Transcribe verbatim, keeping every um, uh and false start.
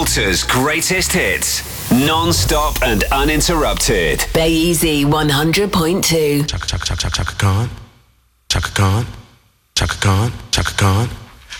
Malta's greatest hits, non-stop and uninterrupted. Bay Easy one hundred point two. Chaka Chaka Chaka Chaka Khan, Chaka Khan, Chaka Khan, Chaka Khan.